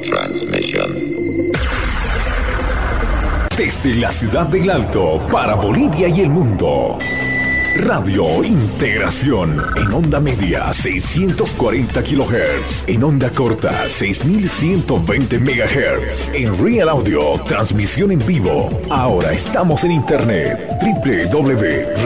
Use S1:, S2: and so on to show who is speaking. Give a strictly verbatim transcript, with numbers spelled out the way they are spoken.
S1: transmission.
S2: Desde la ciudad del Alto para Bolivia y el mundo. Radio Integración en onda media seiscientos cuarenta kilohertz, en onda corta seis mil ciento veinte megahertz, en Real Audio, transmisión en vivo. Ahora estamos en internet, doble u doble u doble u punto